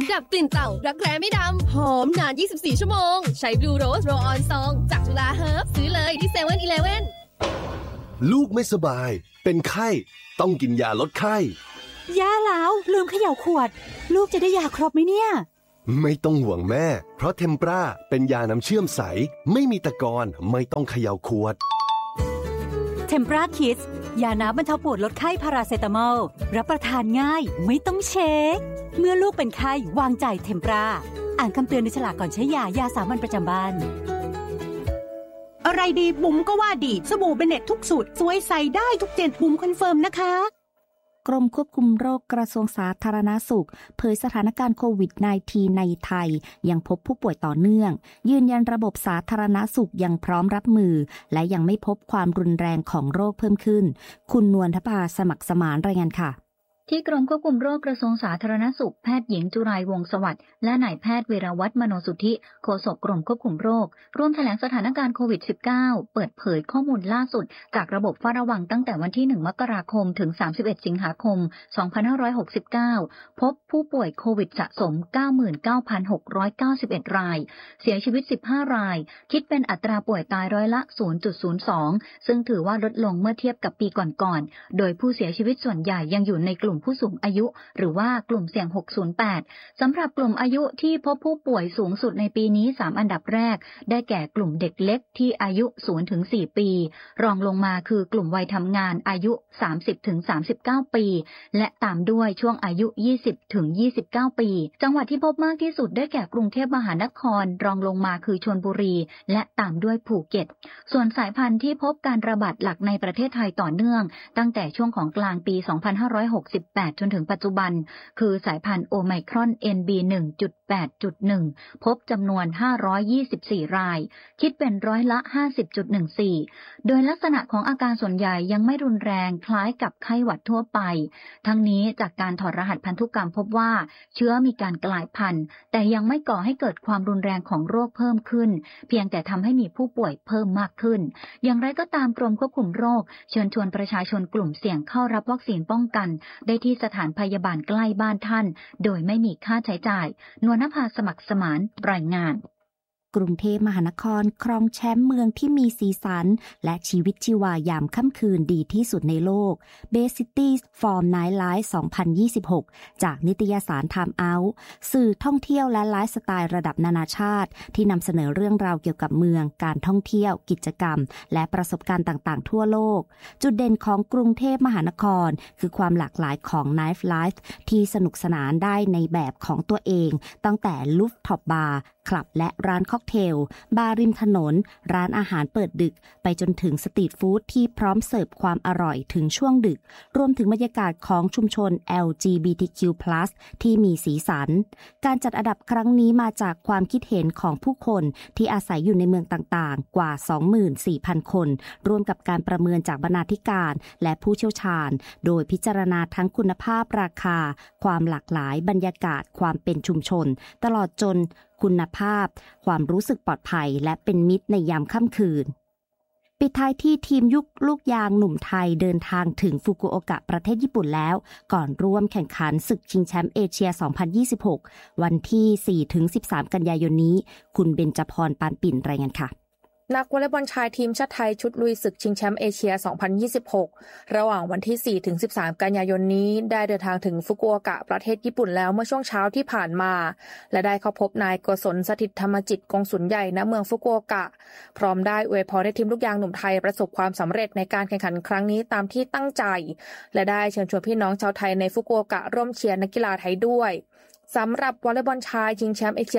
ดับกลิ่นเต่ารักแร้ไม่ดำหอมนาน24ชั่วโมงใช้ Blue Rose Roll On ซองจากจุฬาเฮิร์บซื้อเลยที่ 7-Eleven ลูกไม่สบายเป็นไข้ต้องกินยาลดไข้แย่แล้วลืมเขย่าขวดลูกจะได้ยาครบไหมเนี่ยไม่ต้องห่วงแม่เพราะเทมปราเป็นยาน้ำเชื่อมใสไม่มีตะกอนไม่ต้องเขย่าขวดเทมปราคิดยาน้ำบรรเทาปวดลดไข้พาราเซตามอลรับประทานง่ายไม่ต้องเช็คเมื่อลูกเป็นไข้วางใจเทมปราอ่านคำเตือนในฉลากก่อนใช้ยาสามัญประจำบ้านอะไรดีบุ๋มก็ว่าดีสบู่เบเน็ตทุกสูตรสวยใส่ได้ทุกเจนบุ๋มคอนเฟิร์มนะคะกรมควบคุมโรคกระทรวงสาธารณสุขเผยสถานการณ์โควิด -19 ในไทยยังพบผู้ป่วยต่อเนื่องยืนยันระบบสาธารณสุขยังพร้อมรับมือและยังไม่พบความรุนแรงของโรคเพิ่มขึ้นคุณนวลทภาสมัครสมานรายงานค่ะที่กรมควบคุมโรคกระทรวงสาธารณสุขแพทย์หญิงจุไรวงศ์สวัสดิ์และนายแพทย์เวรวัฒน์มโนสุทธิโฆษกกรมควบคุมโรคร่วมแถลงสถานการณ์โควิด -19 เปิดเผยข้อมูลล่าสุดจากระบบเฝ้าระวังตั้งแต่วันที่1มกราคมถึง31สิงหาคม2569พบผู้ป่วยโควิดสะสม 99,691 รายเสียชีวิต15รายคิดเป็นอัตราป่วยตายร้อยละ 0.02 ซึ่งถือว่าลดลงเมื่อเทียบกับปีก่อนๆโดยผู้เสียชีวิตส่วนใหญ่ยังอยู่ในกลุ่มผู้สูงอายุหรือว่ากลุ่มเสี่ยง608สำหรับกลุ่มอายุที่พบผู้ป่วยสูงสุดในปีนี้3อันดับแรกได้แก่กลุ่มเด็กเล็กที่อายุ 0-4 ปีรองลงมาคือกลุ่มวัยทำงานอายุ 30-39 ปีและตามด้วยช่วงอายุ 20-29 ปีจังหวัดที่พบมากที่สุดได้แก่กรุงเทพมหานครรองลงมาคือชลบุรีและตามด้วยภูเก็ตส่วนสายพันธุ์ที่พบการระบาดหลักในประเทศไทยต่อเนื่องตั้งแต่ช่วงของกลางปี2568จนถึงปัจจุบันคือสายพันธุ์โอไมครอน NB1.8.1 พบจำนวน524รายคิดเป็นร้อยละ 50.14 โดยลักษณะของอาการส่วนใหญ่ยังไม่รุนแรงคล้ายกับไข้หวัดทั่วไปทั้งนี้จากการถอดรหัสพันธุกรรมพบว่าเชื้อมีการกลายพันธุ์แต่ยังไม่ก่อให้เกิดความรุนแรงของโรคเพิ่มขึ้นเพียงแต่ทำให้มีผู้ป่วยเพิ่มมากขึ้นอย่างไรก็ตามกรมควบคุมโรคเชิญชวนประชาชนกลุ่มเสี่ยงเข้ารับวัคซีนป้องกันได้ที่สถานพยาบาลใกล้บ้านท่านโดยไม่มีค่าใช้จ่ายนวลนภาสมัครสมานรายงานกรุงเทพมหานครครองแชมป์เมืองที่มีสีสันและชีวิตชีวายามค่ำคืนดีที่สุดในโลก Best Cities for Nightlife 2026 จากนิตยสาร Time Out สื่อท่องเที่ยวและไลฟ์สไตล์ระดับนานาชาติที่นำเสนอเรื่องราวเกี่ยวกับเมืองการท่องเที่ยวกิจกรรมและประสบการณ์ต่างๆทั่วโลกจุดเด่นของกรุงเทพมหานครคือความหลากหลายของ Night Life ที่สนุกสนานได้ในแบบของตัวเองตั้งแต่ Rooftop Barคลับและร้านค็อกเทลบาร์ริมถนนร้านอาหารเปิดดึกไปจนถึงสตรีทฟู้ดที่พร้อมเสิร์ฟความอร่อยถึงช่วงดึกรวมถึงบรรยากาศของชุมชน LGBTQ+ ที่มีสีสันการจัดอันดับครั้งนี้มาจากความคิดเห็นของผู้คนที่อาศัยอยู่ในเมืองต่างๆกว่า 24,000 คนร่วมกับการประเมินจากบรรณาธิการและผู้เชี่ยวชาญโดยพิจารณาทั้งคุณภาพราคาความหลากหลายบรรยากาศความเป็นชุมชนตลอดจนคุณภาพความรู้สึกปลอดภัยและเป็นมิตรในยามค่ำคืนปิดท้ายที่ทีมลูกยางหนุ่มไทยเดินทางถึงฟุกุโอกะประเทศญี่ปุ่นแล้วก่อนร่วมแข่งขันศึกชิงแชมป์เอเชีย 2026 วันที่ 4-13 กันยายนนี้คุณเบญจพร ปานปิ่นรายงานค่ะนักวอลเลย์บอลชายทีมชาติไทยชุดลุยศึกชิงแชมป์เอเชีย 2026 ระหว่างวันที่ 4-13 กันยายนนี้ได้เดินทางถึงฟุกุโอกะประเทศญี่ปุ่นแล้วเมื่อช่วงเช้าที่ผ่านมาและได้เข้าพบนายโกศลสถิตธรรมจิตกงสุลใหญ่ณเมืองฟุกุโอกะพร้อมได้อวยพรให้ทีมลูกยางหนุ่มไทยประสบความสำเร็จในการแข่งขันครั้งนี้ตามที่ตั้งใจและได้เชิญชวนพี่น้องชาวไทยในฟุกุโอกะร่วมเชียร์นักกีฬาไทยด้วยสำหรับวอลเลย์บอลชายชิงแชมป์เอเชีย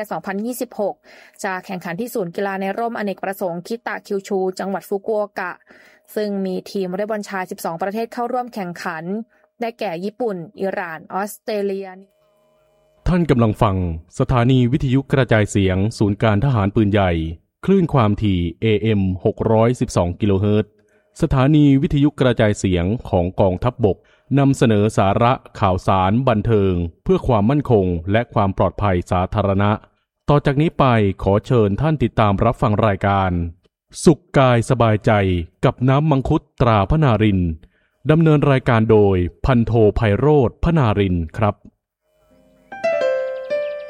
2026 จะแข่งขันที่ศูนย์กีฬาในร่มอเนกประสงค์คิตะคิวชูจังหวัดฟุกุโอกะซึ่งมีทีมวอลเลย์บอลชาย 12 ประเทศเข้าร่วมแข่งขันได้แก่ญี่ปุ่นอิหร่านออสเตรเลียท่านกำลังฟังสถานีวิทยุกระจายเสียงศูนย์การทหารปืนใหญ่คลื่นความถี่ AM 612 กิโลเฮิรตซ์สถานีวิทยุกระจายเสียงของกองทัพบกนำเสนอสาระข่าวสารบันเทิงเพื่อความมั่นคงและความปลอดภัยสาธารณะต่อจากนี้ไปขอเชิญท่านติดตามรับฟังรายการสุขกายสบายใจกับน้ำมังคุดตราพนารินดำเนินรายการโดยพันโทไพโรจน์พนารินครับ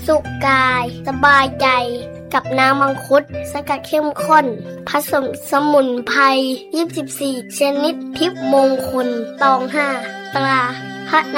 สุขกายสบายใจกับน้ำมังคุดสกัดเข้มข้นผสมสมุนไพร24ชนิดทิพย์มงคลตอง5ตราพระน